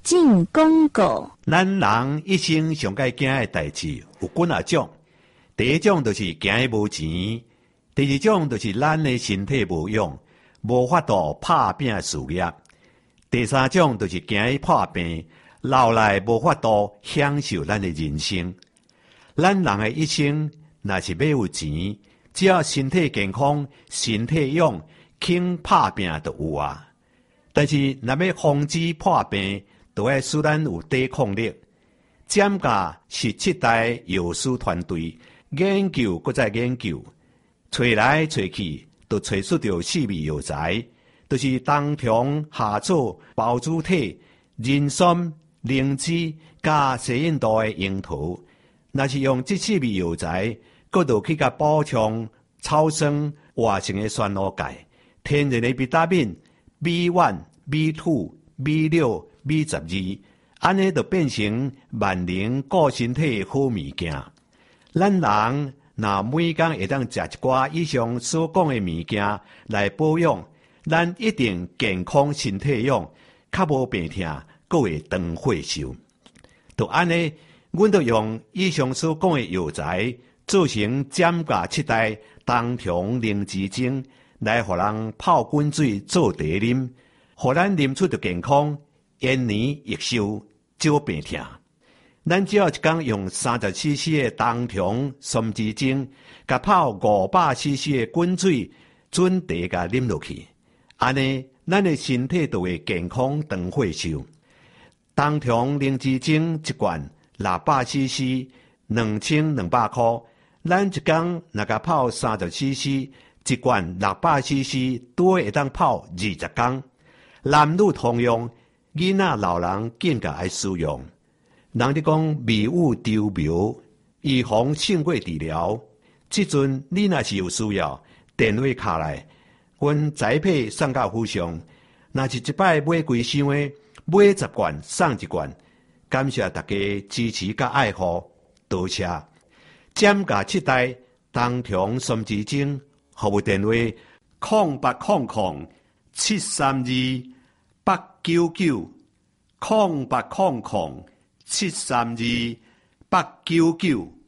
进广告。 咱人一生上该惊的代志有几啊种。第一种就是惊的无钱，第二种就是咱的身体无用，无法度拍拼事业。第三种就是惊的破病，老来无法度享受咱的人生。咱人的一生，若是要有钱，只要身体健康、身体勇，肯拍拼就有啊。但是若要防止破病，就要使咱有抵抗力。占甲是7代药师团队研究，搁再研究，找来找去，就找出着4味药材，就是冬虫夏草、包子体、人参、灵芝加西印度的樱桃。若是用这4味药材，搁就去甲补充草酸活性的酸卤钙、天然的维他命 B1、B2、B6、B12，安尼就变成万能顾身体的好物件。咱人若每天会当食一寡以上所讲的物件来保养，咱一定健康身体用，较无病痛，阁会长寿寿。就安尼，阮就用以上所讲的药材做成占甲7代冬虫灵芝精，来互人泡滚水做茶啉，互咱啉出着健康，延年益寿，少病痛。咱只要一天用30cc 的冬虫参枝精，甲泡500cc 的滚水准茶甲啉落去，安尼咱的身体就会健康长寿寿。冬虫灵芝精一罐600cc，2200块。咱一天若甲泡30cc，一罐600cc，多会当泡20天。男女通用，囡仔老人更加爱使用。人哋讲迷雾丢苗，预防胜过治疗。即阵你若是有需要，电话卡来，阮宅配送到府上。若是一摆买几箱的，买10罐送1罐。感谢大家支持甲爱护，多谢。占甲7代冬虫参枝精，服务电话0800-732-899，0800-732-899。